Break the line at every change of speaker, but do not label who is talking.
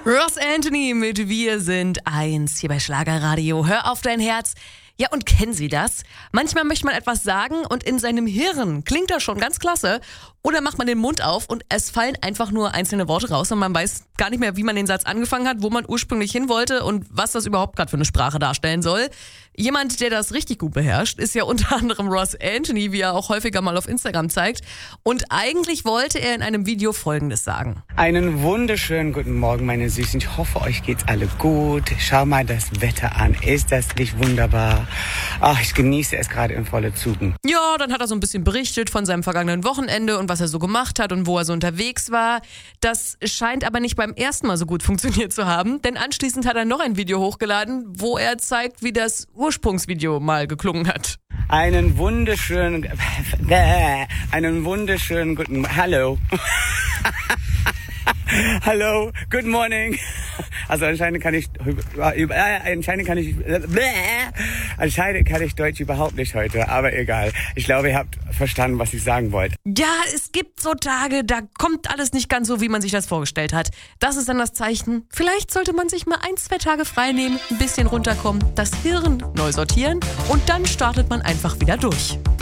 Ross Anthony mit Wir sind eins hier bei Schlagerradio. Hör auf dein Herz. Ja, und kennen Sie das? Manchmal möchte man etwas sagen und in seinem Hirn klingt das schon ganz klasse. Oder macht man den Mund auf und es fallen einfach nur einzelne Worte raus und man weiß gar nicht mehr, wie man den Satz angefangen hat, wo man ursprünglich hin wollte und was das überhaupt gerade für eine Sprache darstellen soll. Jemand, der das richtig gut beherrscht, ist ja unter anderem Ross Anthony, wie er auch häufiger mal auf Instagram zeigt. Und eigentlich wollte er in einem Video Folgendes sagen.
Einen wunderschönen guten Morgen, meine Süßen. Ich hoffe, euch geht's alle gut. Schau mal das Wetter an. Ist das nicht wunderbar? Ach, ich genieße es gerade in volle Zügen.
Ja, dann hat er so ein bisschen berichtet von seinem vergangenen Wochenende und was er so gemacht hat und wo er so unterwegs war. Das scheint aber nicht beim ersten Mal so gut funktioniert zu haben, denn anschließend hat er noch ein Video hochgeladen, wo er zeigt, wie das Ursprungsvideo mal geklungen hat.
Einen wunderschönen guten Hallo. Hallo, good morning. Also anscheinend kann ich Deutsch überhaupt nicht heute, aber egal. Ich glaube, ihr habt verstanden, was ich sagen wollte.
Ja, es gibt so Tage, da kommt alles nicht ganz so, wie man sich das vorgestellt hat. Das ist dann das Zeichen. Vielleicht sollte man sich mal 1-2 Tage frei nehmen, ein bisschen runterkommen, das Hirn neu sortieren und dann startet man einfach wieder durch.